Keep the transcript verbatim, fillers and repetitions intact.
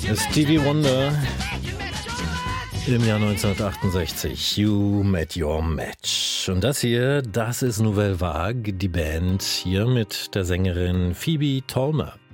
Stevie Wonder im Jahr neunzehnhundertachtundsechzig. You Met Your Match. Und das hier, das ist Nouvelle Vague, die Band hier mit der Sängerin Phoebe Tolmer.